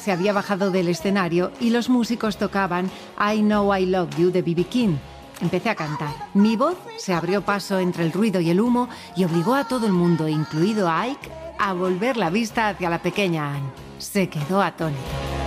se había bajado del escenario y los músicos tocaban I Know I Love You de B.B. King. Empecé a cantar. Mi voz se abrió paso entre el ruido y el humo y obligó a todo el mundo, incluido a Ike, a volver la vista hacia la pequeña Anne. Se quedó atónito.